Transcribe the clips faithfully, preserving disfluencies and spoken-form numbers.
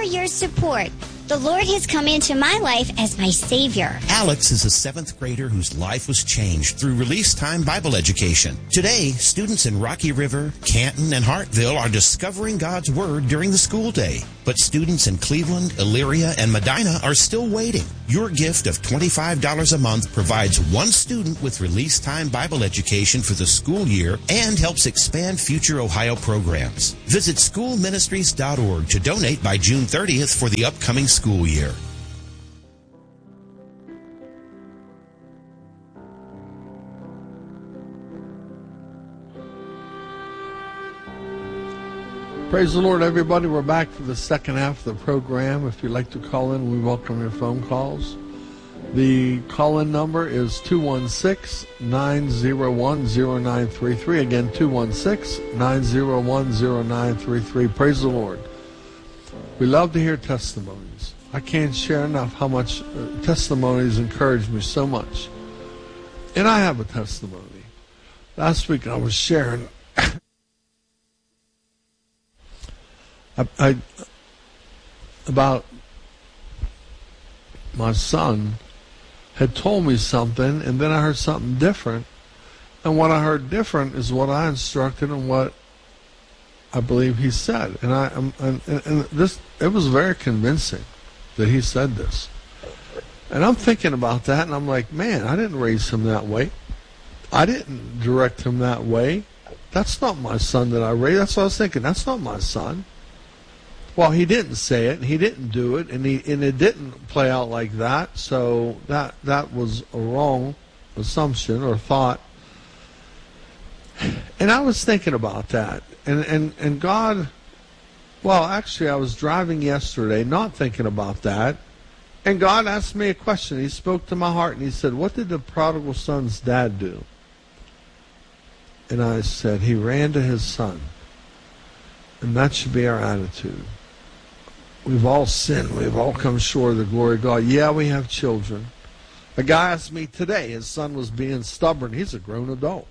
your support. The Lord has come into my life as my Savior. Alex is a seventh grader whose life was changed through Release Time Bible Education. Today, students in Rocky River, Canton, and Hartville are discovering God's Word during the school day. But students in Cleveland, Elyria, and Medina are still waiting. Your gift of twenty-five dollars a month provides one student with Release Time Bible Education for the school year and helps expand future Ohio programs. Visit school ministries dot org to donate by June thirtieth for the upcoming school year. Praise the Lord, everybody. We're back for the second half of the program. If you'd like to call in, we welcome your phone calls. The call-in number is two one six, nine zero one, zero nine three three. Again, two one six, nine zero one, zero nine three three. Praise the Lord. We love to hear testimonies. I can't share enough how much uh, testimonies encourage me so much. And I have a testimony. Last week I was sharing I, I, about my son had told me something, and then I heard something different. And what I heard different is what I instructed and what I believe he said. And I and, and, and this it was very convincing that he said this. And I'm thinking about that, and I'm like, man, I didn't raise him that way. I didn't direct him that way. That's not my son that I raised. That's what I was thinking. That's not my son. Well, he didn't say it, and he didn't do it, and he and it didn't play out like that. So that that was a wrong assumption or thought. And I was thinking about that, and and and God. Well, actually, I was driving yesterday, not thinking about that, and God asked me a question. He spoke to my heart, and He said, "What did the prodigal son's dad do?" And I said, "He ran to his son." And that should be our attitude. We've all sinned. We've all come short of the glory of God. Yeah, we have children. A guy asked me today, his son was being stubborn. He's a grown adult.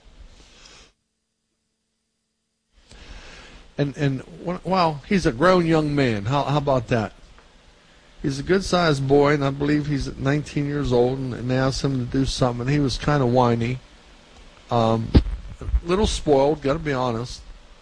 And, and well, he's a grown young man. How, how about that? He's a good-sized boy, and I believe he's nineteen years old, and, and they asked him to do something. He was kind of whiny. Um, a little spoiled, got to be honest.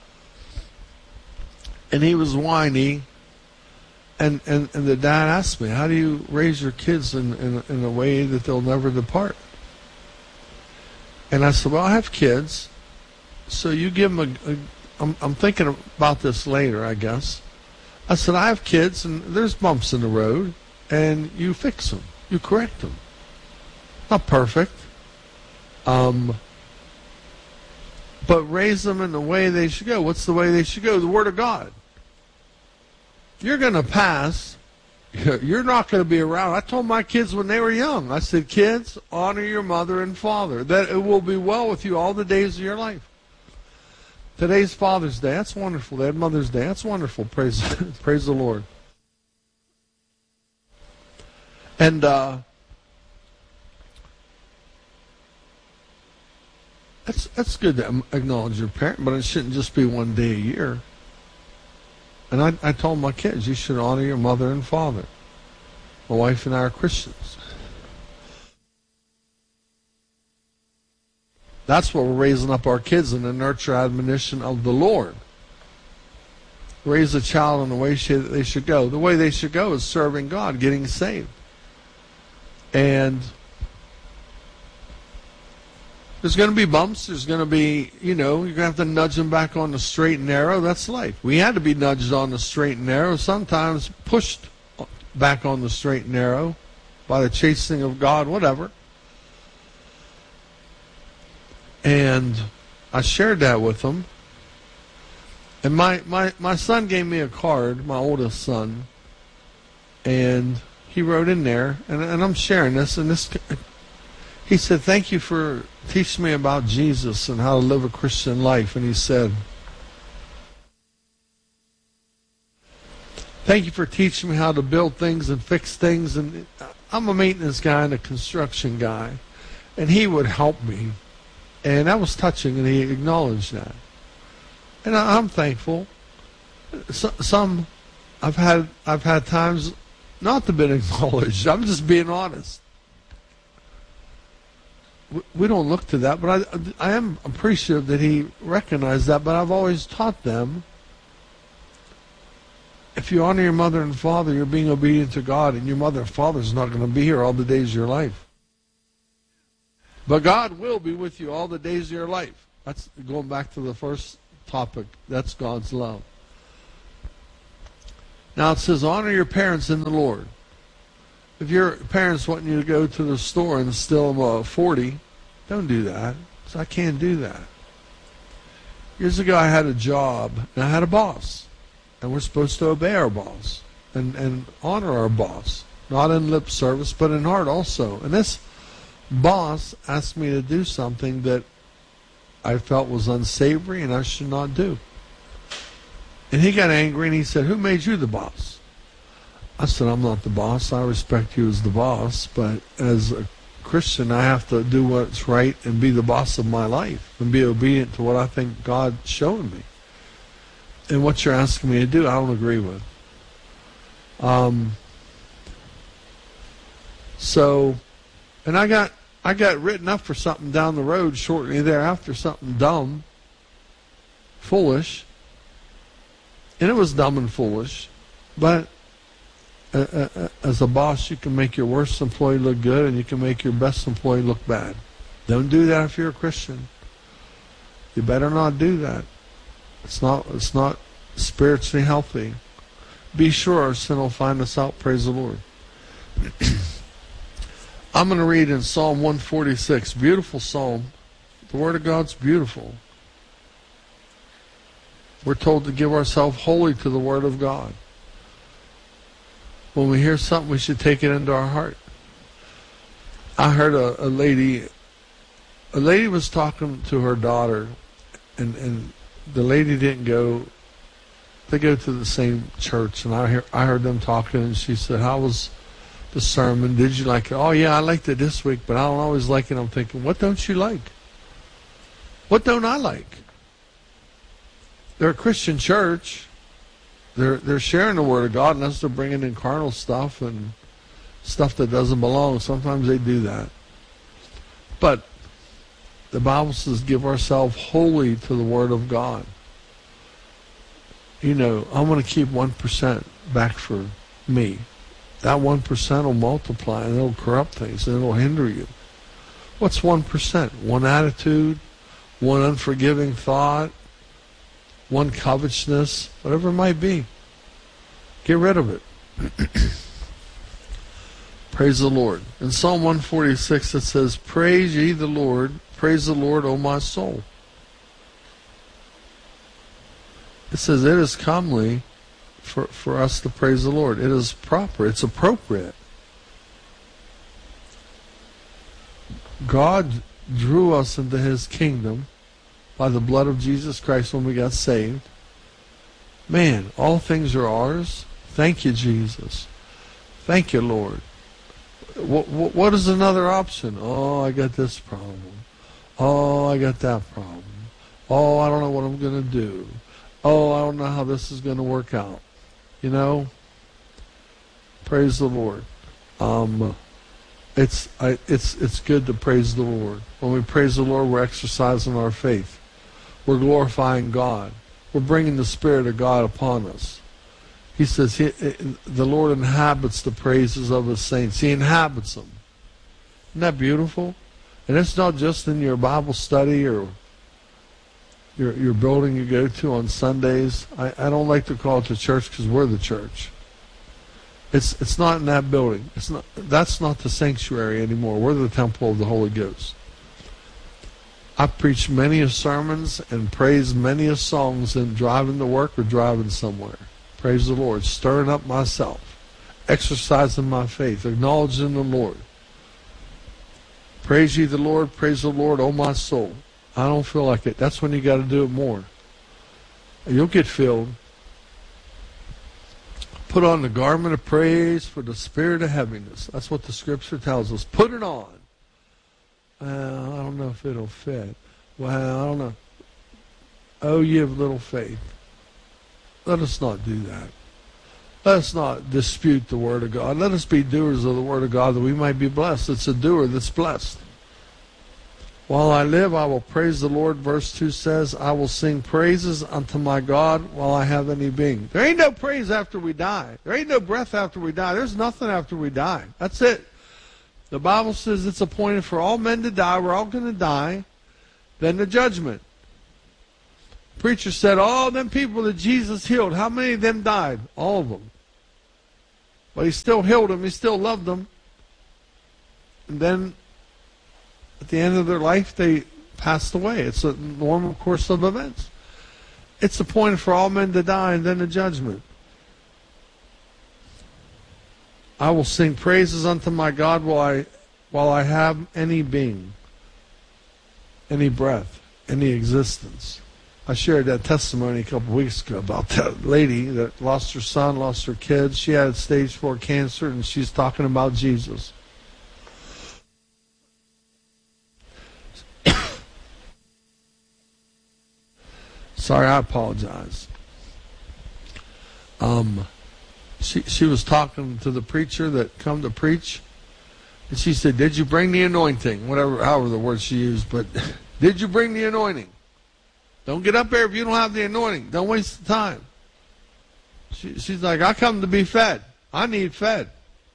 And he was whiny, and, and, and the dad asked me, how do you raise your kids in, in, in a way that they'll never depart? And I said, well, I have kids, so you give them a, a I'm, I'm thinking about this later, I guess. I said, I have kids, and there's bumps in the road, and you fix them. You correct them. Not perfect. Um... But raise them in the way they should go. What's the way they should go? The Word of God. You're going to pass. You're not going to be around. I told my kids when they were young, I said, kids, honor your mother and father, that it will be well with you all the days of your life. Today's Father's Day. That's wonderful. They had Mother's Day. That's wonderful. Praise, praise the Lord. And, uh, That's that's good to acknowledge your parent, but it shouldn't just be one day a year. And I, I told my kids, you should honor your mother and father. My wife and I are Christians. That's what we're raising up our kids in the nurture admonition of the Lord. Raise a child in the way that they should go. The way they should go is serving God, getting saved. And there's going to be bumps. There's going to be, you know, you're going to have to nudge them back on the straight and narrow. That's life. We had to be nudged on the straight and narrow, sometimes pushed back on the straight and narrow by the chastening of God, whatever. And I shared that with them. And my, my, my son gave me a card, my oldest son, and he wrote in there, and, and I'm sharing this, and this... He said, thank you for teaching me about Jesus and how to live a Christian life. And he said, thank you for teaching me how to build things and fix things. And I'm a maintenance guy and a construction guy. And he would help me. And that was touching, and he acknowledged that. And I'm thankful. Some I've had I've had times not to be acknowledged. I'm just being honest. We, we don't look to that, but I I am appreciative that he recognized that. But I've always taught them, if you honor your mother and father, you're being obedient to God, and your mother and father is not going to be here all the days of your life. But God will be with you all the days of your life. That's going back to the first topic. That's God's love. Now it says, honor your parents in the Lord. If your parents want you to go to the store and still uh, forty, don't do that. So I can't do that. Years ago I had a job, and I had a boss. And we're supposed to obey our boss and, and honor our boss. Not in lip service, but in heart also. And this boss asked me to do something that I felt was unsavory and I should not do. And he got angry and he said, who made you the boss? I said, I'm not the boss. I respect you as the boss, but as a Christian, I have to do what's right and be the boss of my life and be obedient to what I think God's showing me. And what you're asking me to do, I don't agree with. Um, so, and I got I got written up for something down the road shortly thereafter, something dumb, foolish. And it was dumb and foolish. But uh, uh, as a boss, you can make your worst employee look good and you can make your best employee look bad. Don't do that if you're a Christian. You better not do that. It's not, it's not spiritually healthy. Be sure our sin will find us out. Praise the Lord. I'm going to read in Psalm one forty-six. Beautiful psalm. The Word of God's beautiful. We're told to give ourselves wholly to the Word of God. When we hear something, we should take it into our heart. I heard a, a lady, a lady was talking to her daughter, and, and the lady didn't go, they go to the same church, and I hear, I heard them talking, and she said, how was the sermon? Did you like it? Oh, yeah, I liked it this week, but I don't always like it. I'm thinking, what don't you like? What don't I like? They're a Christian church. They're they're sharing the Word of God, unless they're bringing in carnal stuff and stuff that doesn't belong. Sometimes they do that. But the Bible says give ourselves wholly to the Word of God. You know, I'm going to keep one percent back for me. That one percent will multiply and it'll corrupt things and it'll hinder you. What's one percent? One attitude, one unforgiving thought, one covetousness, whatever it might be. Get rid of it. Praise the Lord. In Psalm one forty-six it says, praise ye the Lord, praise the Lord, O my soul. It says it is comely for, for us to praise the Lord. It is proper. It's appropriate. God drew us into His kingdom by the blood of Jesus Christ when we got saved. Man, all things are ours. Thank you, Jesus. Thank you, Lord. What, what, what is another option? Oh, I got this problem. Oh, I got that problem. Oh, I don't know what I'm going to do. Oh, I don't know how this is going to work out. You know, praise the Lord. Um, it's I, it's it's good to praise the Lord. When we praise the Lord, we're exercising our faith. We're glorifying God. We're bringing the Spirit of God upon us. He says he, the Lord inhabits the praises of His saints. He inhabits them. Isn't that beautiful? And it's not just in your Bible study or your your building you go to on Sundays. I, I don't like to call it the church because we're the church. It's it's not in that building. It's not. That's not the sanctuary anymore. We're the temple of the Holy Ghost. I've preached many a sermons and praised many a songs in driving to work or driving somewhere. Praise the Lord. Stirring up myself. Exercising my faith. Acknowledging the Lord. Praise ye the Lord. Praise the Lord, O my soul. I don't feel like it. That's when you got to do it more. You'll get filled. Put on the garment of praise for the spirit of heaviness. That's what the Scripture tells us. Put it on. Well, I don't know if it'll fit. Well, I don't know. Oh, ye of little faith. Let us not do that. Let us not dispute the Word of God. Let us be doers of the Word of God that we might be blessed. It's a doer that's blessed. While I live, I will praise the Lord. Verse two says, I will sing praises unto my God while I have any being. There ain't no praise after we die. There ain't no breath after we die. There's nothing after we die. That's it. The Bible says it's appointed for all men to die. We're all going to die. Then the judgment. Preacher said, all them people that Jesus healed, how many of them died? All of them. But he still healed them. He still loved them. And then at the end of their life, they passed away. It's a normal course of events. It's appointed for all men to die and then the judgment. I will sing praises unto my God while I, while I have any being, any breath, any existence. I shared that testimony a couple of weeks ago about that lady that lost her son, lost her kids. She had stage four cancer, and she's talking about Jesus. Sorry, I apologize. Um, she she was talking to the preacher that come to preach, and she said, "Did you bring the anointing?" Whatever, however the word she used, but did you bring the anointing? Don't get up there if you don't have the anointing. Don't waste the time. She, she's like, I come to be fed. I need fed.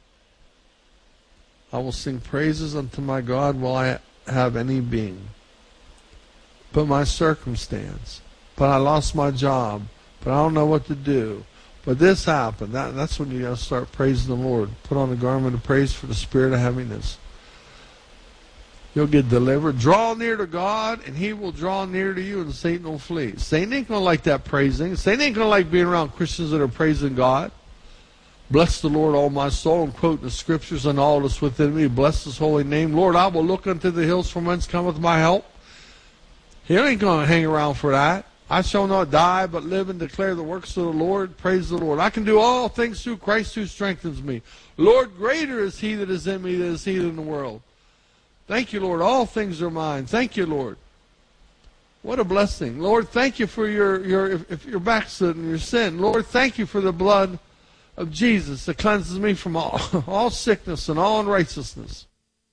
I will sing praises unto my God while I have any being. But my circumstance, but I lost my job, but I don't know what to do. But this happened. That, that's when you got to start praising the Lord. Put on the garment of praise for the spirit of heaviness. You'll get delivered. Draw near to God, and He will draw near to you, and Satan will flee. Satan ain't going to like that praising. Satan ain't going to like being around Christians that are praising God. Bless the Lord, all my soul, and quoting the Scriptures and all that's within me. Bless His holy name. Lord, I will look unto the hills from whence cometh my help. He ain't going to hang around for that. I shall not die, but live and declare the works of the Lord. Praise the Lord. I can do all things through Christ who strengthens me. Lord, greater is He that is in me than is he in the world. Thank you, Lord. All things are mine. Thank you, Lord. What a blessing. Lord, thank you for your, your if, if you're backslidden, your sin. Lord, thank you for the blood of Jesus that cleanses me from all, all sickness and all unrighteousness.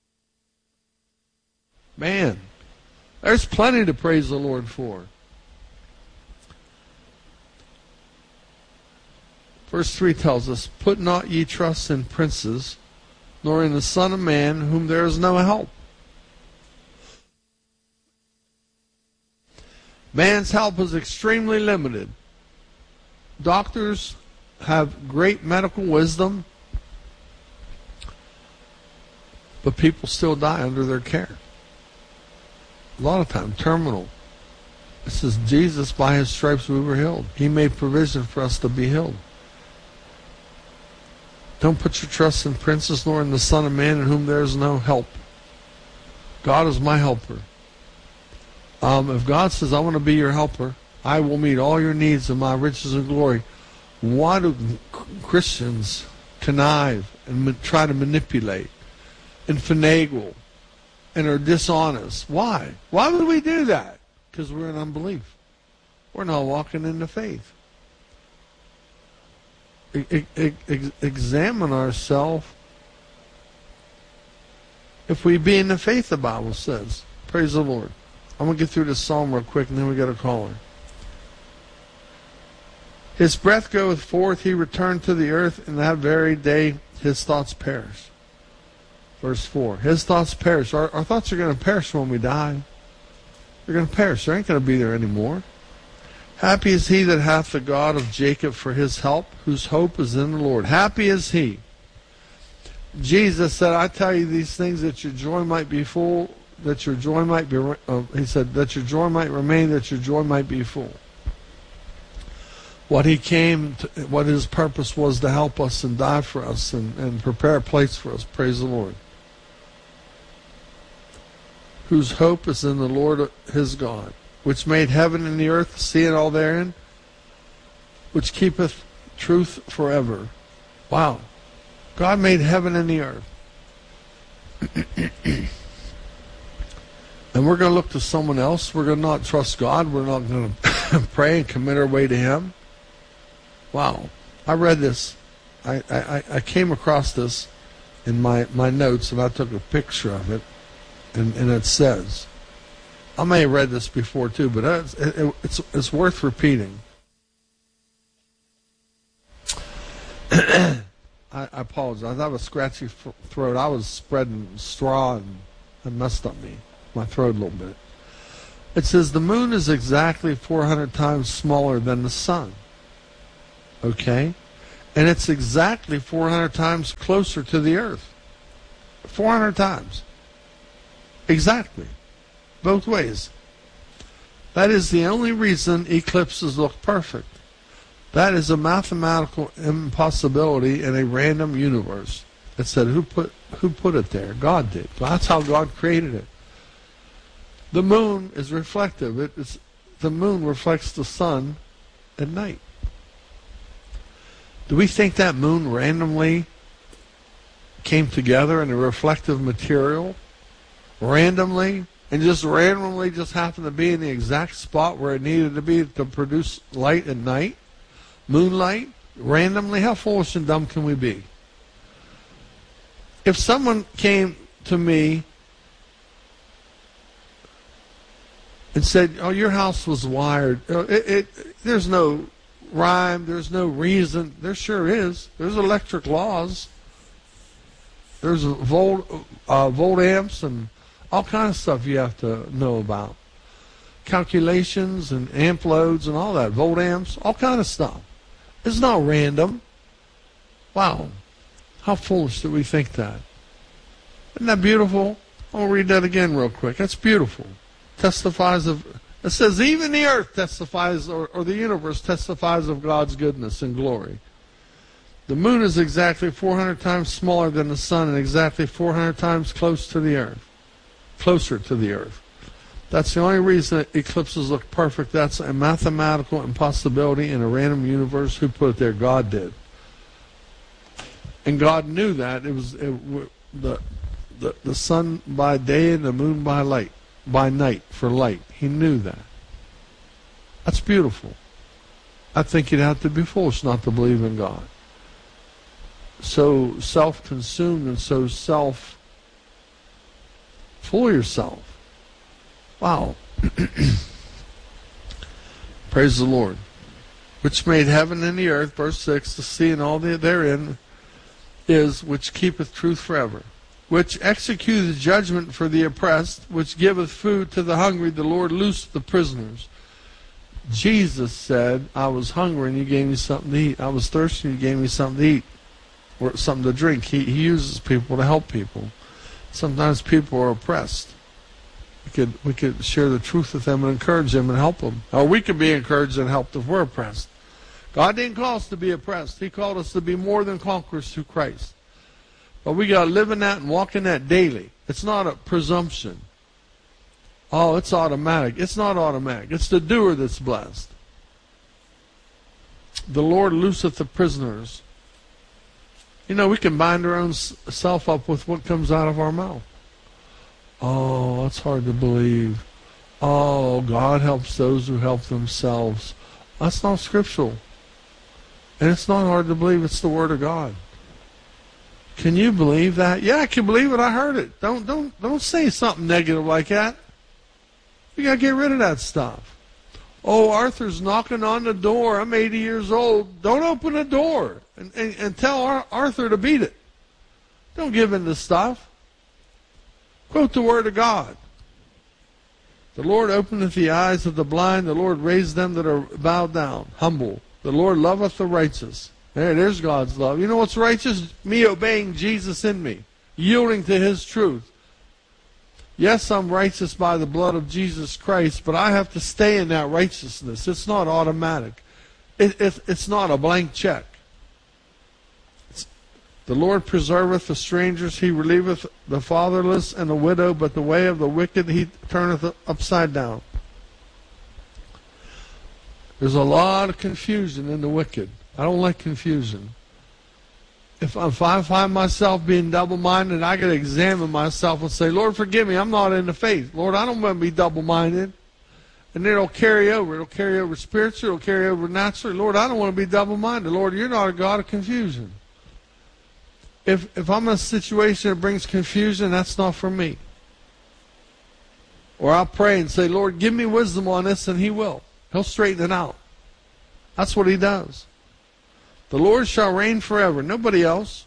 Man, there's plenty to praise the Lord for. Verse three tells us, put not ye trust in princes, nor in the Son of Man, whom there is no help. Man's help is extremely limited. Doctors have great medical wisdom, but people still die under their care. A lot of time, terminal. It says, Jesus, by His stripes we were healed. He made provision for us to be healed. Don't put your trust in princes nor in the Son of Man, in whom there is no help. God is my helper. Um, if God says, I want to be your helper, I will meet all your needs in my riches and glory. Why do Christians connive and ma- try to manipulate and finagle and are dishonest? Why? Why would we do that? Because we're in unbelief. We're not walking in the faith. E- e- e- examine ourselves if we be in the faith, the Bible says. Praise the Lord. I'm going to get through this psalm real quick, and then we got a caller. His breath goeth forth, he returned to the earth, and that very day his thoughts perish. Verse four. His thoughts perish. Our, our thoughts are going to perish when we die. They're going to perish. They ain't going to be there anymore. Happy is he that hath the God of Jacob for his help, whose hope is in the Lord. Happy is he. Jesus said, I tell you these things that your joy might be full, that your joy might be, uh, he said, that your joy might remain, that your joy might be full. What he came, to, what his purpose was to help us and die for us and, and prepare a place for us. Praise the Lord. Whose hope is in the Lord his God, which made heaven and the earth, the sea and all therein, which keepeth truth forever. Wow. God made heaven and the earth. And we're going to look to someone else. We're going to not trust God. We're not going to pray and commit our way to Him. Wow. I read this I, I, I came across this in my, my notes, and I took a picture of it, and, and it says, I may have read this before too, but it's, it, it's, it's worth repeating. I, I apologize. I have a scratchy f- throat. I was spreading straw and it messed up me, my throat a little bit. It says the moon is exactly four hundred times smaller than the sun. Okay? And it's exactly four hundred times closer to the earth. four hundred times. Exactly. Both ways. That is the only reason eclipses look perfect. That is a mathematical impossibility in a random universe. It said, who put who put it there? God did. That's how God created it. The moon is reflective. It is, the moon reflects the sun at night. Do we think that moon randomly came together in a reflective material? Randomly? And just randomly just happened to be in the exact spot where it needed to be to produce light at night? Moonlight? Randomly? How foolish and dumb can we be? If someone came to me and said, oh, your house was wired, it, it, there's no rhyme, there's no reason. There sure is. There's electric laws. There's volt, uh, volt amps and all kinds of stuff you have to know about. Calculations and amp loads and all that. Volt amps, all kind of stuff. It's not random. Wow. How foolish do we think that? Isn't that beautiful? I'll read that again real quick. That's beautiful. Testifies of, it says even the earth testifies, or, or the universe testifies of God's goodness and glory. The moon is exactly four hundred times smaller than the sun and exactly four hundred times close to the earth. Closer to the earth. That's the only reason that eclipses look perfect. That's a mathematical impossibility in a random universe. Who put it there? God did. And God knew that. It was it, the, the, the sun by day and the moon by light. By night for light. He knew that. That's beautiful. I think you'd have to be foolish not to believe in God. So self-consumed and so self full of yourself. Wow. Praise the Lord. Which made heaven and the earth, verse six, the sea and all that therein is, which keepeth truth forever. Which executeth judgment for the oppressed, which giveth food to the hungry, the Lord loosed the prisoners. Jesus said, I was hungry and you gave me something to eat. I was thirsty and you gave me something to eat. Or something to drink. He, he uses people to help people. Sometimes people are oppressed. We could, we could share the truth with them and encourage them and help them. Or we could be encouraged and helped if we're oppressed. God didn't call us to be oppressed. He called us to be more than conquerors through Christ. But we got to live in that and walk in that daily. It's not a presumption. Oh, it's automatic. It's not automatic. It's the doer that's blessed. The Lord looseth the prisoners. You know, we can bind our own self up with what comes out of our mouth. Oh, that's hard to believe. Oh, God helps those who help themselves. That's not scriptural. And it's not hard to believe. It's the Word of God. Can you believe that? Yeah, I can believe it. I heard it. Don't don't don't say something negative like that. You got to get rid of that stuff. Oh, Arthur's knocking on the door. I'm eighty years old. Don't open the door and, and, and tell Ar- Arthur to beat it. Don't give in to stuff. Quote the Word of God. The Lord openeth the eyes of the blind. The Lord raised them that are bowed down, humble. The Lord loveth the righteous. There, there's God's love. You know what's righteous? Me obeying Jesus in me, yielding to His truth. Yes, I'm righteous by the blood of Jesus Christ, but I have to stay in that righteousness. It's not automatic. It, it, it's not a blank check. It's, the Lord preserveth the strangers. He relieveth the fatherless and the widow, but the way of the wicked He turneth upside down. There's a lot of confusion in the wicked. I don't like confusion. If, if I find myself being double-minded, I got to examine myself and say, Lord, forgive me, I'm not in the faith. Lord, I don't want to be double-minded. And then it'll carry over. It'll carry over spiritually. It'll carry over naturally. Lord, I don't want to be double-minded. Lord, you're not a God of confusion. if if I'm in a situation that brings confusion, that's not for me. Or I'll pray and say, Lord, give me wisdom on this, and He will. He'll straighten it out. That's what He does. The Lord shall reign forever. Nobody else.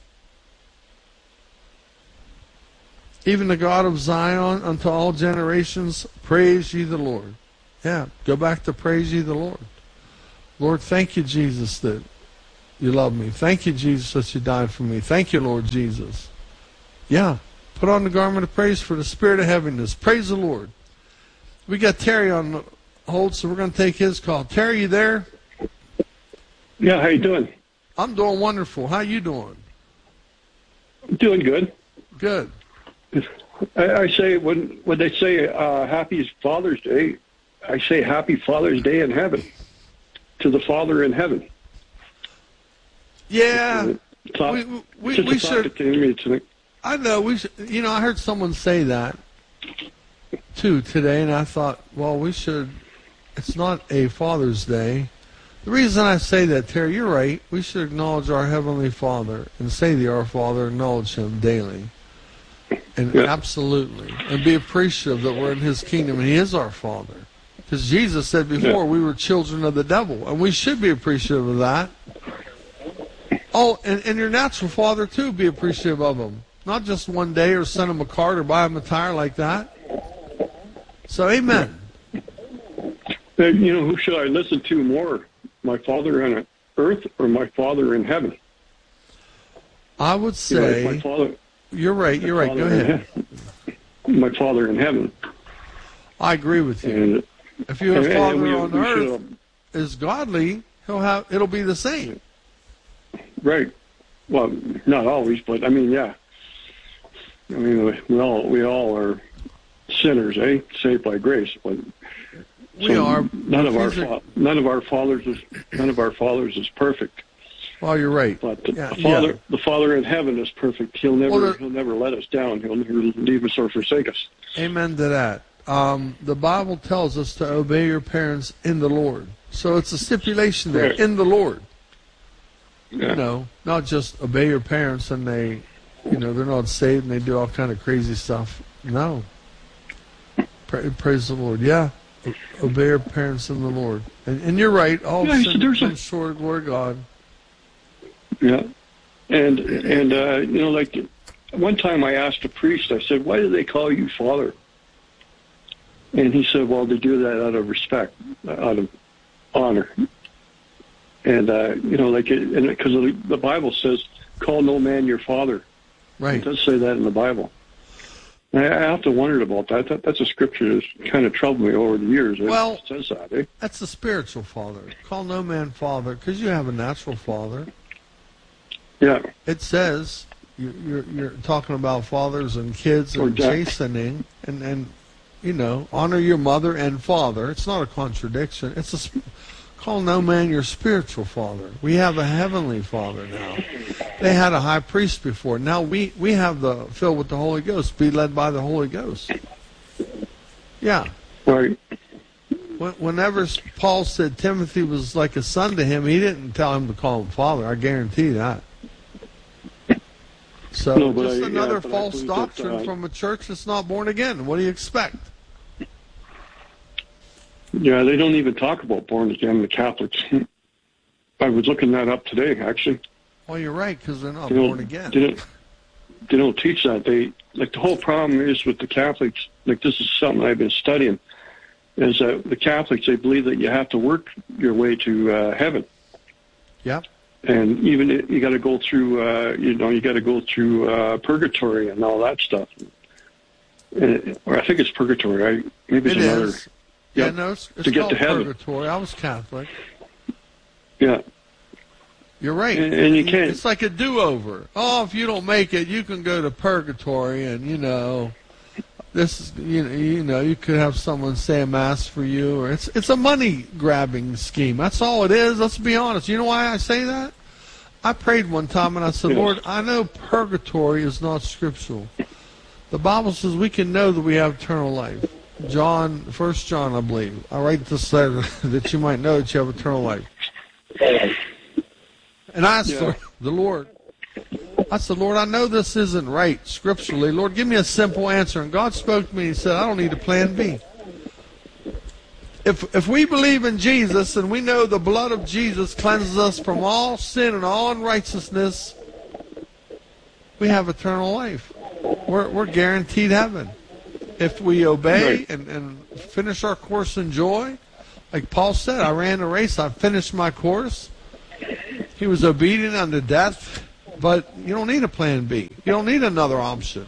Even the God of Zion unto all generations, praise ye the Lord. Yeah, go back to praise ye the Lord. Lord, thank you, Jesus, that you love me. Thank you, Jesus, that you died for me. Thank you, Lord Jesus. Yeah, put on the garment of praise for the spirit of heaviness. Praise the Lord. We got Terry on hold, so we're going to take his call. Terry, you there? Yeah, how you doing? I'm doing wonderful. How you doing? Doing good. Good. I, I say, when when they say uh, Happy Father's Day, I say Happy Father's Day in heaven, to the Father in heaven. Yeah. Thought, we we, just we a thought should. that came to me tonight. I know. We should, you know, I heard someone say that, too, today, and I thought, well, we should, it's not a Father's Day. The reason I say that, Terry, you're right. We should acknowledge our Heavenly Father and say the Our Father, acknowledge Him daily. And Yeah. absolutely. And be appreciative that we're in His kingdom and He is our Father. Because Jesus said before, Yeah. we were children of the devil. And we should be appreciative of that. Oh, and, and your natural father, too, be appreciative of him. Not just one day or send him a card or buy him a tire like that. So, amen. Uh, you know, who should I listen to more? My Father on earth or my Father in heaven? I would You know, say, my father, you're right, you're my right, go Father in ahead. he- My Father in heaven. I agree with you. And, If your and- and father we- on we earth should, is godly, he'll have it'll be the same. right. Well, not always, but I mean, yeah. I mean, we all we all are sinners, eh? Saved by grace, but We so are. None of our These are- fa- none of our fathers is none of our fathers is perfect. Well, you're right. But the, Yeah, the Father, yeah. the Father in heaven is perfect. He'll never Well, the- he'll never let us down. He'll never leave us or forsake us. Amen to that. Um, the Bible tells us to obey your parents in the Lord. So it's a stipulation there, Right. in the Lord. Yeah. You know, not just obey your parents and they, you know, they're not saved and they do all kind of crazy stuff. No. Pra- praise the Lord. Yeah. O- obey your parents in the Lord. And, and you're right. All Yeah, sin there's a- comes short of the glory of God. Yeah, and and uh, you know, like one time I asked a priest, I said, "Why do they call you Father?" And he said, "Well, they do that out of respect, out of honor." And uh, you know, like, it, and because the Bible says, "Call no man your father." It Right. does say that in the Bible. And I, I often wondered about that. that. That's a scripture that's kind of troubled me over the years. Well- It says that, eh? That's the spiritual father. Call no man father because you have a natural father. Yeah. It says you're, you're, you're talking about fathers and kids Or and death. chastening and, and, you know, honor your mother and father. It's not a contradiction. It's a sp- call no man your spiritual father. We have a heavenly father now. They had a high priest before. Now we, we have the filled with the Holy Ghost. Be led by the Holy Ghost. Yeah. Right. When- Whenever Paul said Timothy was like a son to him, he didn't tell him to call him father. I guarantee that. So No, but just I- yeah, another but I false believe that, doctrine uh, from a church that's not born again. What do you expect? Yeah, they don't even talk about born again, the Catholics. I was looking that up today, actually. Well, you're right, because they're not They don't, born again. They don't, they don't teach that. They like the whole problem is with the Catholics. Like this is something I've been studying. Is that the Catholics, they believe that you have to work your way to uh, heaven, Yep. and even it, you got to go through. Uh, you know, you got to go through uh, purgatory and all that stuff. And, or I think it's purgatory. I, maybe It it's another. is. Yeah, Yep. no, it's, it's To get called to heaven. purgatory. I was Catholic. Yeah, You're right. And- and you can't- It's like a do-over. Oh, if you don't make it, you can go to purgatory, and you know, this is you know, you know, you could have someone say a mass for you, or it's it's a money-grabbing scheme. That's all it is. Let's be honest. You know why I say that? I prayed one time and I said, Yes. Lord, I know purgatory is not scriptural. The Bible says we can know that we have eternal life. John, First John, I believe. I write this letter that you might know that you have eternal life. And I asked Yeah. the, the Lord, I said, Lord, I know this isn't right scripturally. Lord, give me a simple answer. And God spoke to me and He said, I don't need a plan B. If if we believe in Jesus and we know the blood of Jesus cleanses us from all sin and all unrighteousness, we have eternal life. We're, we're guaranteed heaven. If we obey and, and finish our course in joy, like Paul said, I ran the race, I finished my course. He was obedient unto death, but you don't need a plan B. You don't need another option.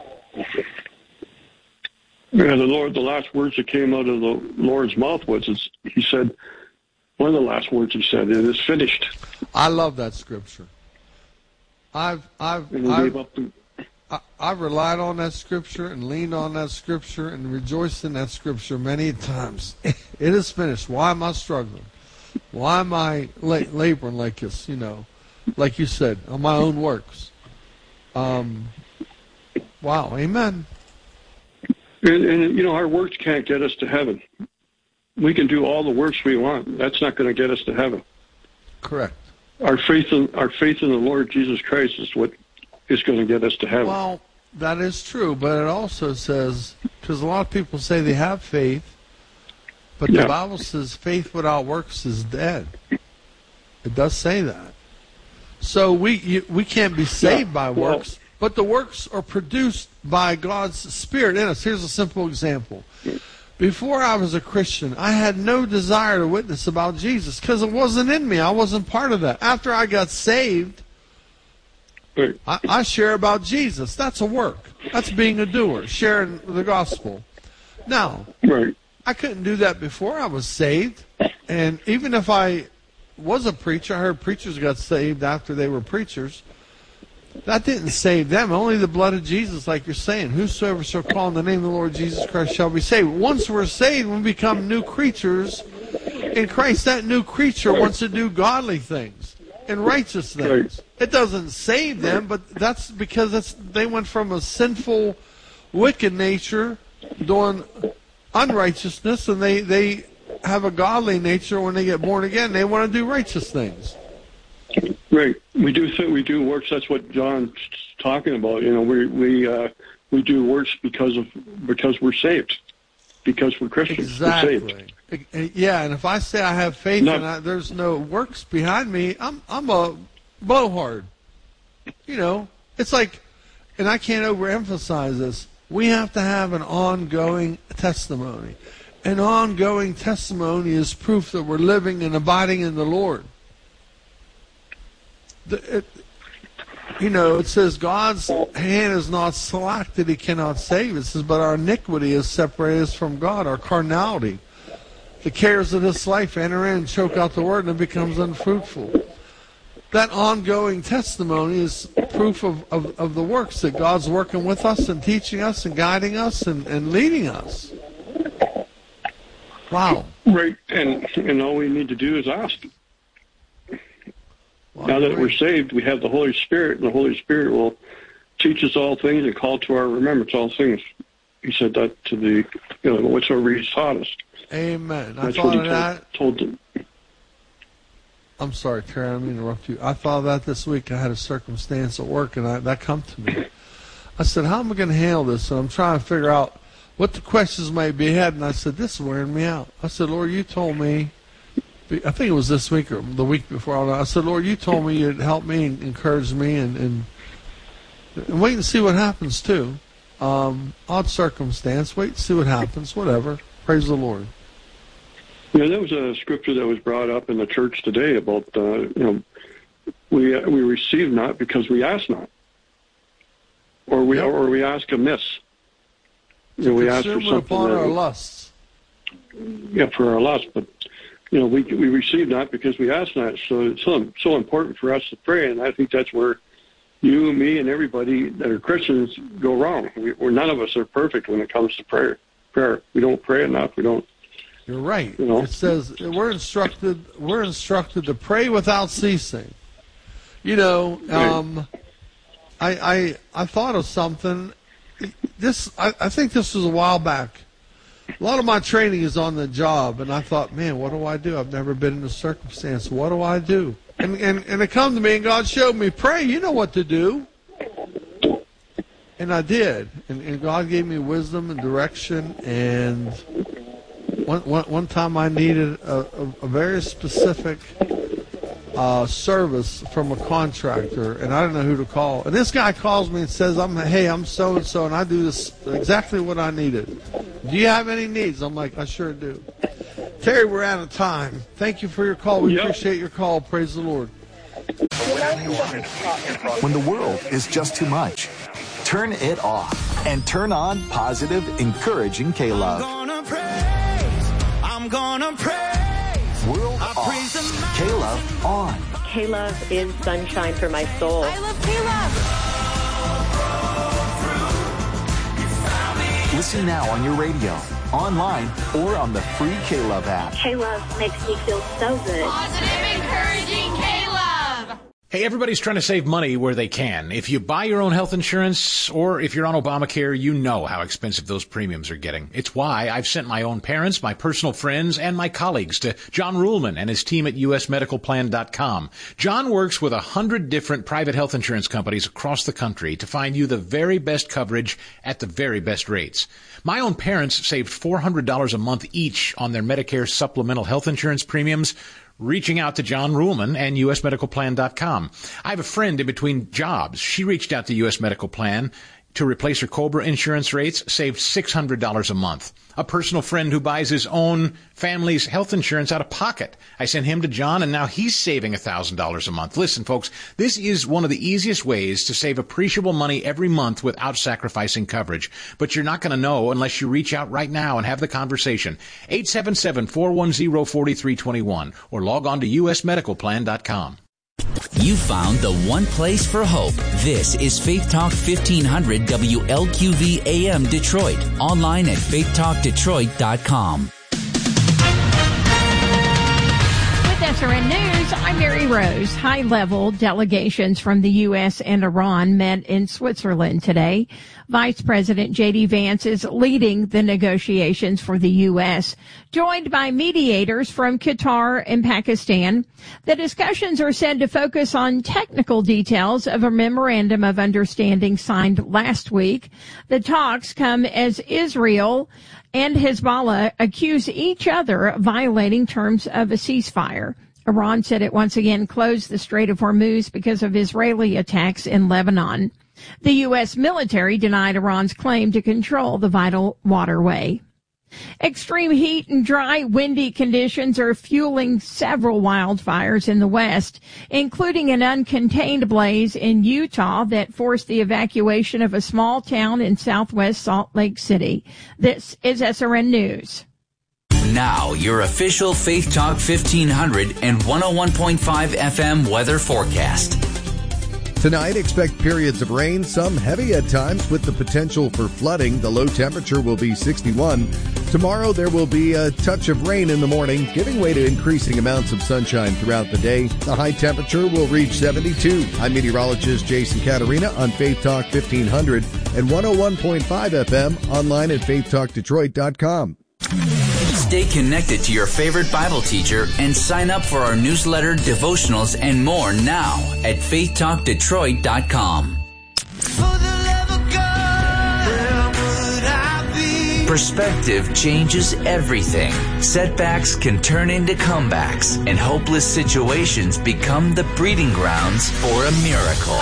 Yeah, the Lord, the last words that came out of the Lord's mouth was, is, He said, one of the last words He said, it is finished. I love that scripture. I've, I've, I've, the... I, I've relied on that scripture and leaned on that scripture and rejoiced in that scripture many times. It is finished. Why am I struggling? Why am I la- laboring like this, you know, like you said, on my own works? Um, wow, amen. And, and, you know, our works can't get us to heaven. We can do all the works we want. That's not going to get us to heaven. Correct. Our faith in our faith in the Lord Jesus Christ is what is going to get us to heaven. Well, that is true, but it also says, because a lot of people say they have faith, but yeah. the Bible says faith without works is dead. It does say that. So we you, we can't be saved yeah. by works. Well, but the works are produced by God's Spirit in us. Here's a simple example. Before I was a Christian, I had no desire to witness about Jesus because it wasn't in me. I wasn't part of that. After I got saved, right. I, I share about Jesus. That's a work. That's being a doer, sharing the gospel. Now, right. I couldn't do that before I was saved. And even if I was a preacher, I heard preachers got saved after they were preachers. That didn't save them. Only the blood of Jesus, like you're saying. Whosoever shall call on the name of the Lord Jesus Christ shall be saved. Once we're saved, we become new creatures in Christ. That new creature wants to do godly things and righteous things. It doesn't save them, but that's because it's, they went from a sinful, wicked nature doing unrighteousness, and they, they have a godly nature when they get born again. They want to do righteous things. Right. We do think we do works. That's what John's talking about. You know, we we uh, we do works because of because we're saved, because we're Christians. Exactly. We're saved. Yeah, and if I say I have faith no. and I, there's no works behind me, I'm I'm a blowhard. You know, it's like, and I can't overemphasize this. We have to have an ongoing testimony. An ongoing testimony is proof that we're living and abiding in the Lord. The, it, you know, it says God's hand is not slack that He cannot save. It says, but our iniquity is separated us from God, our carnality. The cares of this life enter in, choke out the word, and it becomes unfruitful. That ongoing testimony is proof of, of, of the works that God's working with us and teaching us and guiding us and, and leading us. Wow. Right, and and all we need to do is ask. Now that we're saved, we have the Holy Spirit, and the Holy Spirit will teach us all things and call to our remembrance all things. He said that to the, you know, whatsoever He's taught us. Amen. That's I thought what He of told, that. told them. I'm sorry, Terry, I didn't mean to interrupt you. I thought of that this week. I had a circumstance at work, and I, that come to me. I said, how am I going to handle this? And I'm trying to figure out what the questions might be ahead, and I said, this is wearing me out. I said, Lord, you told me, I think it was this week or the week before. I said, Lord, you told me you'd help me and encourage me and, and, and wait and see what happens, too. Um, odd circumstance. Wait and see what happens. Whatever. Praise the Lord. Yeah, that was a scripture that was brought up in the church today about, uh, you know, we we receive not because we ask not. Or we, yep. or we ask amiss. You know, we ask for something upon that our we, lusts. Yeah, for our lusts, but you know, we we receive not because we ask not. So it's so, so important for us to pray, and I think that's where you, me, and everybody that are Christians go wrong. We, we're none of us are perfect when it comes to prayer. Prayer, we don't pray enough. We don't. You're right. You know? It says we're instructed. We're instructed to pray without ceasing. You know, um, I I I thought of something. This I, I think this was a while back. A lot of my training is on the job, and I thought, man, what do I do? I've never been in a circumstance. What do I do? And and, and it come to me, and God showed me, pray. You know what to do. And I did. And, and God gave me wisdom and direction. And one, one, one time I needed a, a, a very specific uh, service from a contractor, and I didn't know who to call. And this guy calls me and says, "I'm hey, I'm so-and-so, and I do this exactly what I needed. Do you have any needs?" I'm like, "I sure do." Terry, we're out of time. Thank you for your call. We yep. appreciate your call. Praise the Lord. When the world is just too much, turn it off and turn on positive, encouraging K-Love. I'm gonna praise, I'm gonna praise. World I off, praise K-Love on. K-Love is sunshine for my soul. I love K-Love. Listen now on your radio, online, or on the free K-Love app. K-Love makes me feel so good. Positive, encouraging K-Love. Hey, everybody's trying to save money where they can. If you buy your own health insurance or if you're on Obamacare, you know how expensive those premiums are getting. It's why I've sent my own parents, my personal friends, and my colleagues to John Ruhlman and his team at U S medical plan dot com. John works with a hundred different private health insurance companies across the country to find you the very best coverage at the very best rates. My own parents saved four hundred dollars a month each on their Medicare supplemental health insurance premiums, reaching out to John Ruhlman and U S medical plan dot com. I have a friend in between jobs. She reached out to U S Medical Plan to replace her COBRA insurance rates, saved six hundred dollars a month. A personal friend who buys his own family's health insurance out of pocket. I sent him to John, and now he's saving one thousand dollars a month. Listen, folks, this is one of the easiest ways to save appreciable money every month without sacrificing coverage. But you're not going to know unless you reach out right now and have the conversation. eight seven seven, four one zero, four three two one or log on to U S medical plan dot com. You found the one place for hope. This is Faith Talk fifteen hundred W L Q V A M Detroit. Online at faith talk detroit dot com. S R N News, I'm Mary Rose. High-level delegations from the U S and Iran met in Switzerland today. Vice President J D Vance is leading the negotiations for the U S, joined by mediators from Qatar and Pakistan. The discussions are said to focus on technical details of a memorandum of understanding signed last week. The talks come as Israel and Hezbollah accuse each other of violating terms of a ceasefire. Iran said it once again closed the Strait of Hormuz because of Israeli attacks in Lebanon. The U S military denied Iran's claim to control the vital waterway. Extreme heat and dry, windy conditions are fueling several wildfires in the West, including an uncontained blaze in Utah that forced the evacuation of a small town in southwest Salt Lake City. This is S R N News. Now, your official Faith Talk fifteen hundred and one oh one point five F M weather forecast. Tonight, expect periods of rain, some heavy at times with the potential for flooding. The low temperature will be sixty-one. Tomorrow, there will be a touch of rain in the morning, giving way to increasing amounts of sunshine throughout the day. The high temperature will reach seventy-two. I'm meteorologist Jason Caterina on Faith Talk fifteen hundred and one oh one point five F M, online at faith talk detroit dot com. Stay connected to your favorite Bible teacher and sign up for our newsletter, devotionals, and more now at faith talk detroit dot com. Perspective changes everything. Setbacks can turn into comebacks, and hopeless situations become the breeding grounds for a miracle.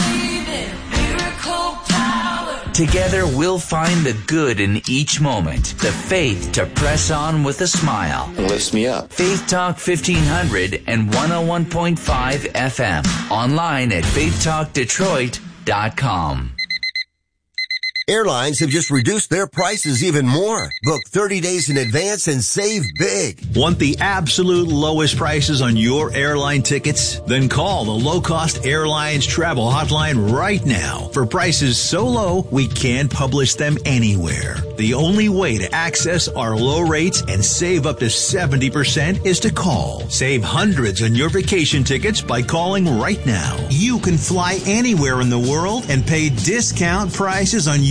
Together, we'll find the good in each moment, the faith to press on with a smile. Lifts me up. Faith Talk fifteen hundred and one oh one point five F M. Online at faith talk detroit dot com. Airlines have just reduced their prices even more. Book thirty days in advance and save big. Want the absolute lowest prices on your airline tickets? Then call the Low Cost Airlines Travel Hotline right now. For prices so low, we can't publish them anywhere. The only way to access our low rates and save up to seventy percent is to call. Save hundreds on your vacation tickets by calling right now. You can fly anywhere in the world and pay discount prices on your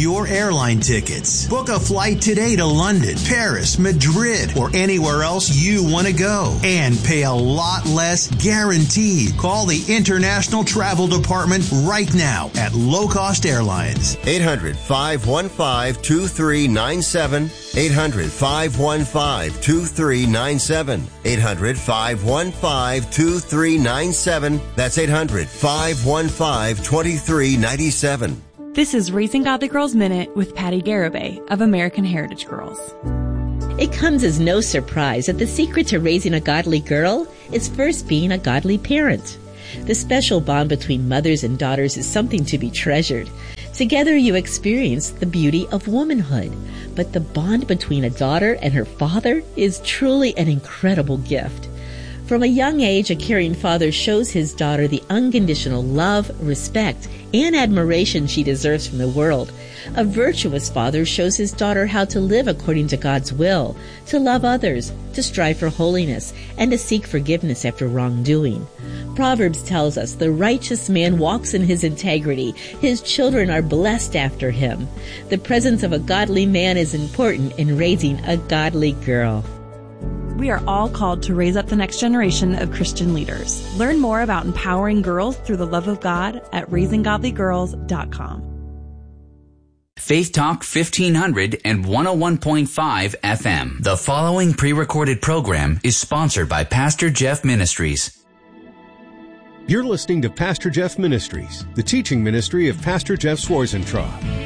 your airline tickets. Book a flight today to London, Paris, Madrid, or anywhere else you want to go. And pay a lot less guaranteed. Call the International Travel Department right now at Low Cost Airlines. eight hundred, five one five, two three nine seven. eight hundred, five one five, two three nine seven. eight hundred, five one five, two three nine seven. That's eight hundred, five one five, two three nine seven. This is Raising Godly Girls Minute with Patty Garibay of American Heritage Girls. It comes as no surprise that the secret to raising a godly girl is first being a godly parent. The special bond between mothers and daughters is something to be treasured. Together you experience the beauty of womanhood. But the bond between a daughter and her father is truly an incredible gift. From a young age, a caring father shows his daughter the unconditional love, respect, and admiration she deserves from the world. A virtuous father shows his daughter how to live according to God's will, to love others, to strive for holiness, and to seek forgiveness after wrongdoing. Proverbs tells us the righteous man walks in his integrity. His children are blessed after him. The presence of a godly man is important in raising a godly girl. We are all called to raise up the next generation of Christian leaders. Learn more about empowering girls through the love of God at raising godly girls dot com. Faith Talk fifteen hundred and one oh one point five F M. The following pre-recorded program is sponsored by Pastor Jeff Ministries. You're listening to Pastor Jeff Ministries, the teaching ministry of Pastor Jeff Schwarzentraub.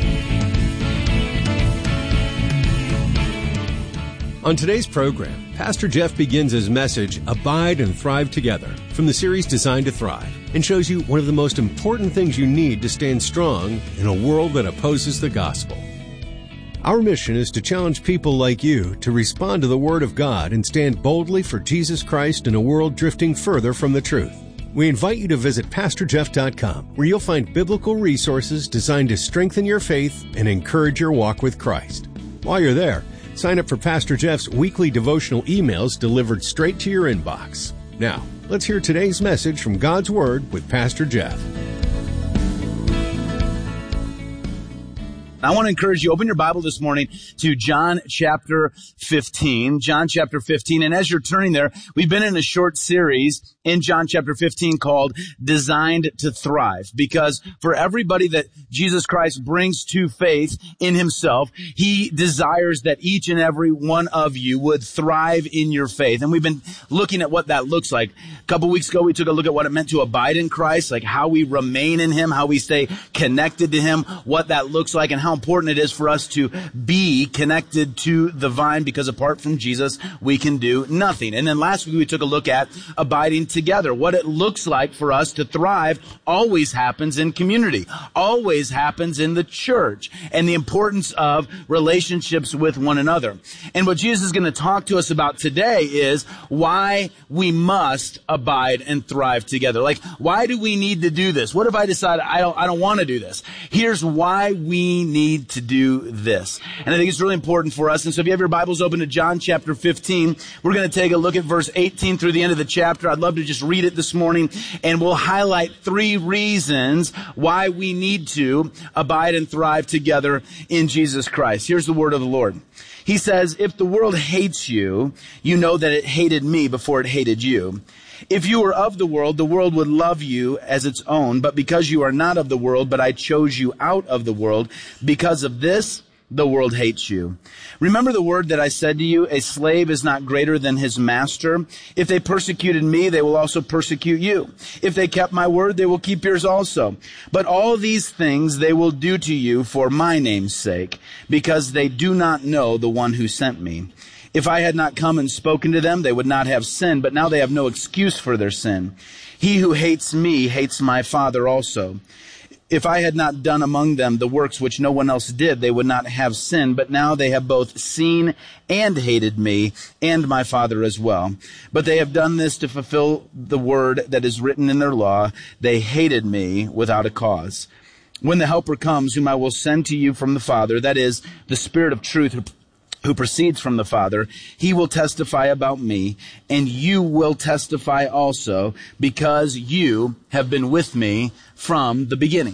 On today's program, Pastor Jeff begins his message, Abide and Thrive Together, from the series Designed to Thrive, and shows you one of the most important things you need to stand strong in a world that opposes the gospel. Our mission is to challenge people like you to respond to the Word of God and stand boldly for Jesus Christ in a world drifting further from the truth. We invite you to visit pastor jeff dot com, where you'll find biblical resources designed to strengthen your faith and encourage your walk with Christ. While you're there, sign up for Pastor Jeff's weekly devotional emails delivered straight to your inbox. Now, let's hear today's message from God's Word with Pastor Jeff. I want to encourage you, open your Bible this morning to John chapter fifteen. John chapter fifteen. And as you're turning there, we've been in a short series in John chapter fifteen called Designed to Thrive. Because for everybody that Jesus Christ brings to faith in himself, he desires that each and every one of you would thrive in your faith. And we've been looking at what that looks like. A couple weeks ago, we took a look at what it meant to abide in Christ, like how we remain in him, how we stay connected to him, what that looks like, and how How important it is for us to be connected to the vine, because apart from Jesus, we can do nothing. And then last week we took a look at abiding together. What it looks like for us to thrive always happens in community, always happens in the church, and the importance of relationships with one another. And what Jesus is going to talk to us about today is why we must abide and thrive together. Like, why do we need to do this? What if I decide I don't, I don't want to do this? Here's why we need need to do this. And I think it's really important for us. And so if you have your Bibles open to John chapter fifteen, we're going to take a look at verse eighteen through the end of the chapter. I'd love to just read it this morning, and we'll highlight three reasons why we need to abide and thrive together in Jesus Christ. Here's the word of the Lord. He says, if the world hates you, you know that it hated me before it hated you. If you were of the world, the world would love you as its own. But because you are not of the world, but I chose you out of the world, because of this, the world hates you. Remember the word that I said to you, a slave is not greater than his master. If they persecuted me, they will also persecute you. If they kept my word, they will keep yours also. But all these things they will do to you for my name's sake, because they do not know the one who sent me. If I had not come and spoken to them, they would not have sinned, but now they have no excuse for their sin. He who hates me hates my Father also. If I had not done among them the works which no one else did, they would not have sinned, but now they have both seen and hated me and my Father as well. But they have done this to fulfill the word that is written in their law. They hated me without a cause. When the Helper comes, whom I will send to you from the Father, that is, the Spirit of truth who who proceeds from the Father, he will testify about me, and you will testify also, because you have been with me from the beginning.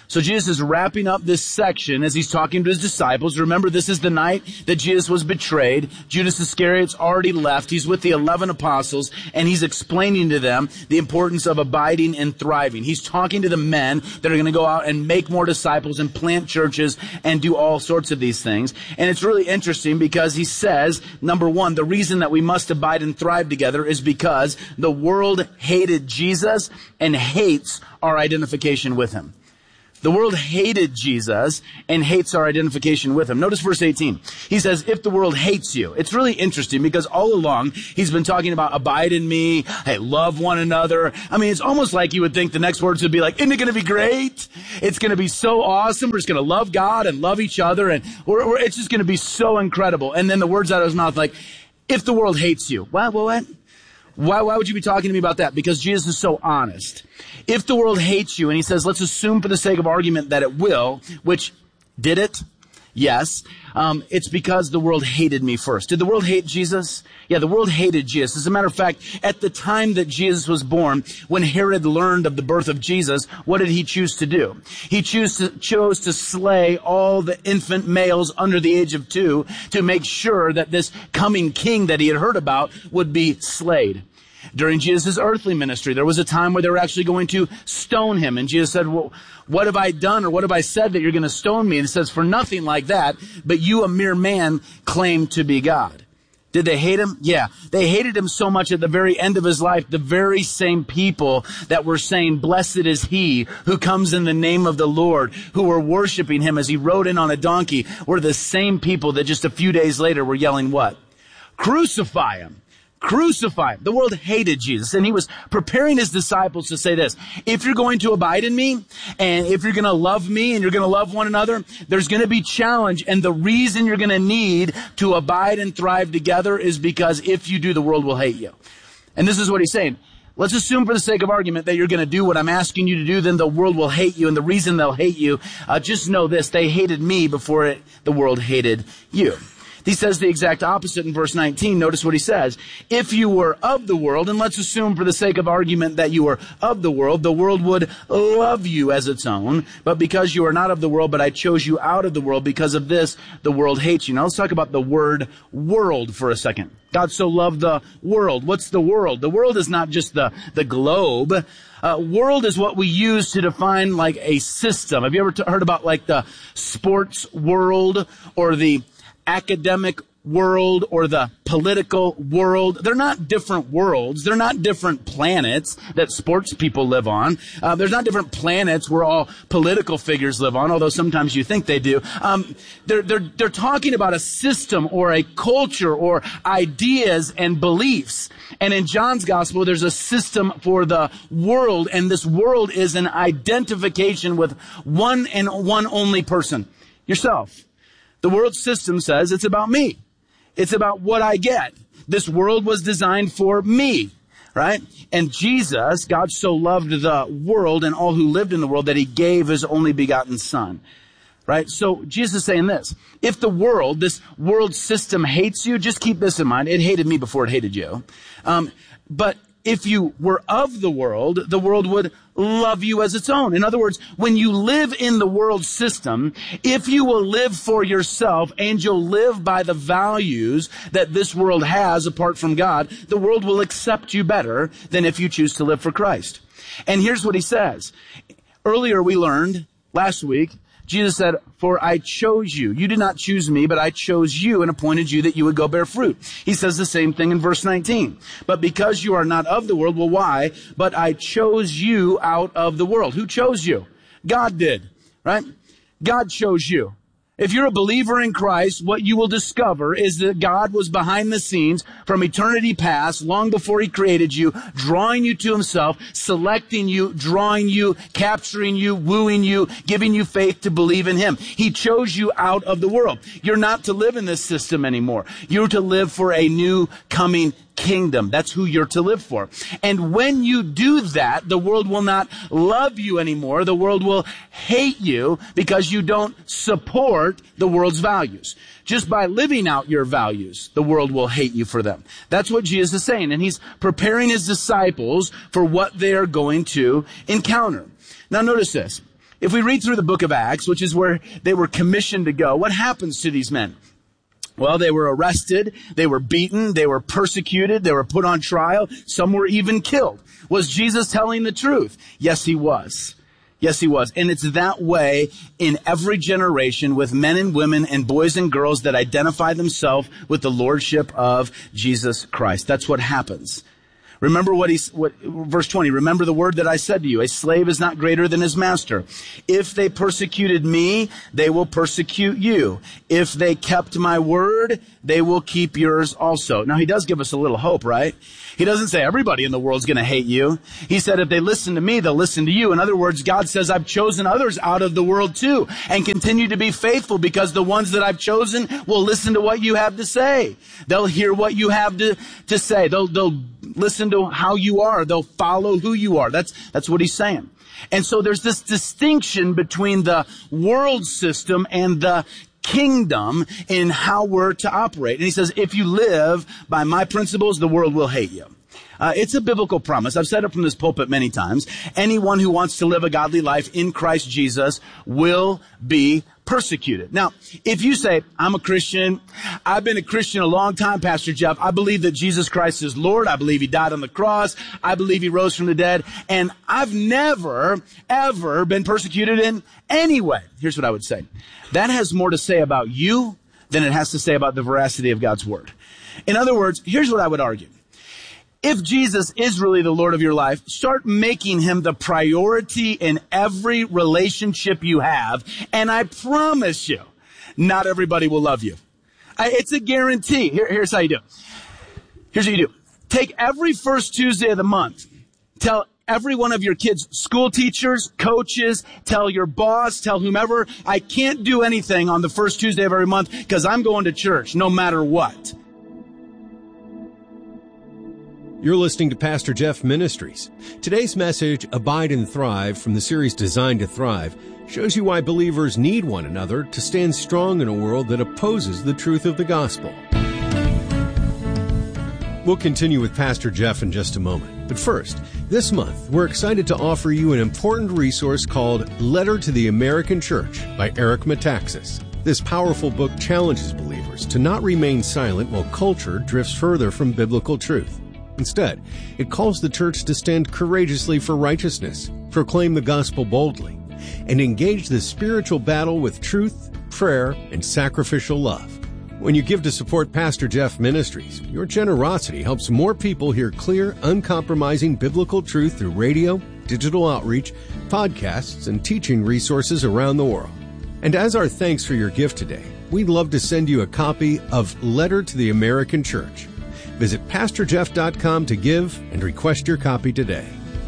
So Jesus is wrapping up this section as he's talking to his disciples. Remember, this is the night that Jesus was betrayed. Judas Iscariot's already left. He's with the eleven apostles, and he's explaining to them the importance of abiding and thriving. He's talking to the men that are going to go out and make more disciples and plant churches and do all sorts of these things. And it's really interesting because he says, number one, the reason that we must abide and thrive together is because the world hated Jesus and hates our identification with him. The world hated Jesus and hates our identification with him. Notice verse eighteen. He says, if the world hates you. It's really interesting because all along he's been talking about abide in me, hey, love one another. I mean, it's almost like you would think the next words would be like, isn't it going to be great? It's going to be so awesome. We're just going to love God and love each other, and we're, we're, it's just going to be so incredible. And then the words out of his mouth like, if the world hates you. What, what, what? Why, why would you be talking to me about that? Because Jesus is so honest. If the world hates you, and he says, let's assume for the sake of argument that it will, which did it? Yes. Um, it's because the world hated me first. Did the world hate Jesus? Yeah, the world hated Jesus. As a matter of fact, at the time that Jesus was born, when Herod learned of the birth of Jesus, what did he choose to do? He choose to, chose to slay all the infant males under the age of two to make sure that this coming king that he had heard about would be slayed. During Jesus' earthly ministry, there was a time where they were actually going to stone him. And Jesus said, well, what have I done or what have I said that you're going to stone me? And he says, for nothing like that, but you, a mere man, claim to be God. Did they hate him? Yeah. They hated him so much at the very end of his life, the very same people that were saying, blessed is he who comes in the name of the Lord, who were worshiping him as he rode in on a donkey, were the same people that just a few days later were yelling what? Crucify him. Crucify him. The world hated Jesus, and he was preparing his disciples to say this: if you're going to abide in me, and if you're going to love me, and you're going to love one another, there's going to be challenge, and the reason you're going to need to abide and thrive together is because if you do, the world will hate you. And this is what he's saying. Let's assume for the sake of argument that you're going to do what I'm asking you to do, then the world will hate you, and the reason they'll hate you, uh, just know this: they hated me before it, the world hated you. He says the exact opposite in verse nineteen. Notice what he says. If you were of the world, and let's assume for the sake of argument that you were of the world, the world would love you as its own. But because you are not of the world, but I chose you out of the world, because of this, the world hates you. Now let's talk about the word world for a second. God so loved the world. What's the world? The world is not just the, the globe. Uh, world is what we use to define like a system. Have you ever t- heard about like the sports world or the academic world or the political world? They're not different worlds. They're not different planets that sports people live on. Uh, there's not different planets where all political figures live on, although sometimes you think they do. Um, they're, they're, they're talking about a system or a culture or ideas and beliefs. And in John's gospel, there's a system for the world, and this world is an identification with one and one only person: yourself. The world system says it's about me. It's about what I get. This world was designed for me, right? And Jesus, God so loved the world and all who lived in the world that he gave his only begotten son, right? So Jesus is saying this: if the world, this world system hates you, just keep this in mind. It hated me before it hated you. Um, but if you were of the world, the world would love you as its own. In other words, when you live in the world system, if you will live for yourself and you'll live by the values that this world has apart from God, the world will accept you better than if you choose to live for Christ. And here's what he says. Earlier we learned, last week, Jesus said, for I chose you. You did not choose me, but I chose you and appointed you that you would go bear fruit. He says the same thing in verse nineteen. But because you are not of the world, well, why? But I chose you out of the world. Who chose you? God did, right? God chose you. If you're a believer in Christ, what you will discover is that God was behind the scenes from eternity past, long before he created you, drawing you to himself, selecting you, drawing you, capturing you, wooing you, giving you faith to believe in him. He chose you out of the world. You're not to live in this system anymore. You're to live for a new coming kingdom. That's who you're to live for. And when you do that, the world will not love you anymore. The world will hate you because you don't support the world's values. Just by living out your values, the world will hate you for them. That's what Jesus is saying. And he's preparing his disciples for what they are going to encounter. Now notice this. if we read through the book of Acts, which is where they were commissioned to go, what happens to these men? Well, they were arrested, they were beaten, they were persecuted, they were put on trial, some were even killed. Was Jesus telling the truth? Yes, he was. Yes, he was. And it's that way in every generation with men and women and boys and girls that identify themselves with the lordship of Jesus Christ. That's what happens. Remember what he's, what, verse twenty, remember the word that I said to you, a slave is not greater than his master. If they persecuted me, they will persecute you. If they kept my word, they will keep yours also. Now he does give us a little hope, right? He doesn't say everybody in the world's going to hate you. He said if they listen to me, they'll listen to you. In other words, God says I've chosen others out of the world too and continue to be faithful because the ones that I've chosen will listen to what you have to say. They'll hear what you have to, to say. They'll, they'll listen to how you are. They'll follow who you are. That's, that's what he's saying. And so there's this distinction between the world system and the kingdom in how we're to operate. And he says, if you live by my principles, the world will hate you. Uh, it's a biblical promise. I've said it from this pulpit many times. Anyone who wants to live a godly life in Christ Jesus will be persecuted. Now, if you say, I'm a Christian, I've been a Christian a long time, Pastor Jeff, I believe that Jesus Christ is Lord, I believe he died on the cross, I believe he rose from the dead, and I've never, ever been persecuted in any way. Here's what I would say. That has more to say about you than it has to say about the veracity of God's word. In other words, here's what I would argue. If Jesus is really the Lord of your life, start making him the priority in every relationship you have. And I promise you, not everybody will love you. I, it's a guarantee. Here, here's how you do. Here's what you do. Take every first Tuesday of the month. Tell every one of your kids, school teachers, coaches, tell your boss, tell whomever, I can't do anything on the first Tuesday of every month because I'm going to church no matter what. You're listening to Pastor Jeff Ministries. Today's message, Abide and Thrive, from the series Designed to Thrive, shows you why believers need one another to stand strong in a world that opposes the truth of the gospel. We'll continue with Pastor Jeff in just a moment. But first, this month, we're excited to offer you an important resource called Letter to the American Church by Eric Metaxas. This powerful book challenges believers to not remain silent while culture drifts further from biblical truth. Instead, it calls the church to stand courageously for righteousness, proclaim the gospel boldly, and engage the spiritual battle with truth, prayer, and sacrificial love. When you give to support Pastor Jeff Ministries, your generosity helps more people hear clear, uncompromising biblical truth through radio, digital outreach, podcasts, and teaching resources around the world. And as our thanks for your gift today, we'd love to send you a copy of Letter to the American Church. Visit pastor jeff dot com to give and request your copy today.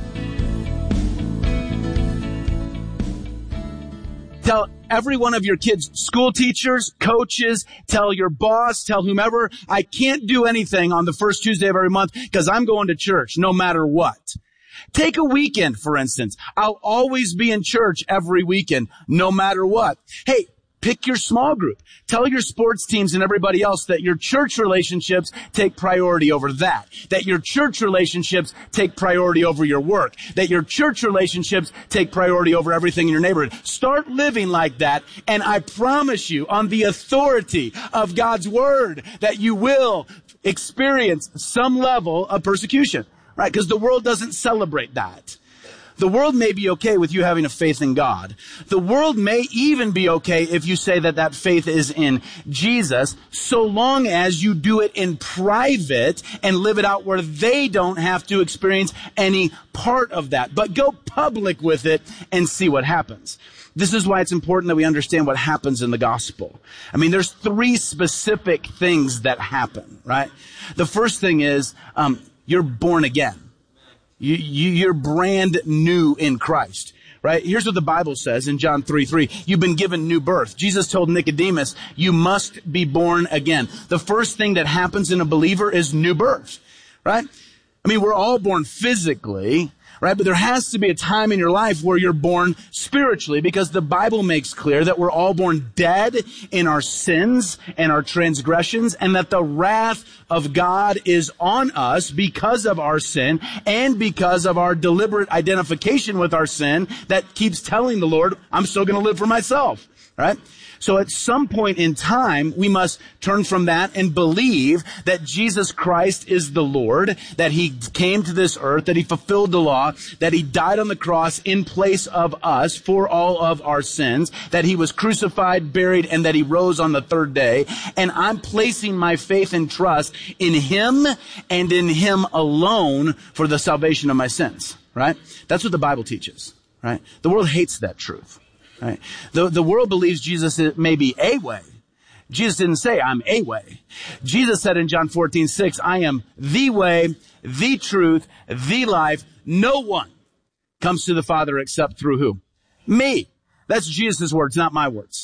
Tell every one of your kids, school teachers, coaches, tell your boss, tell whomever, I can't do anything on the first Tuesday of every month because I'm going to church no matter what. Take a weekend, for instance. I'll always be in church every weekend, no matter what. Hey, pick your small group. Tell your sports teams and everybody else that your church relationships take priority over that. That your church relationships take priority over your work. That your church relationships take priority over everything in your neighborhood. Start living like that, and I promise you, on the authority of God's word, that you will experience some level of persecution. Right? Because the world doesn't celebrate that. The world may be okay with you having a faith in God. The world may even be okay if you say that that faith is in Jesus, so long as you do it in private and live it out where they don't have to experience any part of that. But go public with it and see what happens. This is why it's important that we understand what happens in the gospel. I mean, there's three specific things that happen, right? The first thing is, um, you're born again. You, you, you're brand new in Christ, right? Here's what the Bible says in John three three. You've been given new birth. Jesus told Nicodemus, you must be born again. The first thing that happens in a believer is new birth, right? I mean, we're all born physically, right? But there has to be a time in your life where you're born spiritually, because the Bible makes clear that we're all born dead in our sins and our transgressions, and that the wrath of God is on us because of our sin and because of our deliberate identification with our sin that keeps telling the Lord, I'm still going to live for myself, right? So at some point in time, we must turn from that and believe that Jesus Christ is the Lord, that he came to this earth, that he fulfilled the law, that he died on the cross in place of us for all of our sins, that he was crucified, buried, and that he rose on the third day. And I'm placing my faith and trust in him and in him alone for the salvation of my sins, right? That's what the Bible teaches, right? The world hates that truth. Right. The, the world believes Jesus may be a way. Jesus didn't say, I'm a way. Jesus said in John fourteen six, I am the way, the truth, the life. No one comes to the Father except through who? Me. That's Jesus' words, not my words.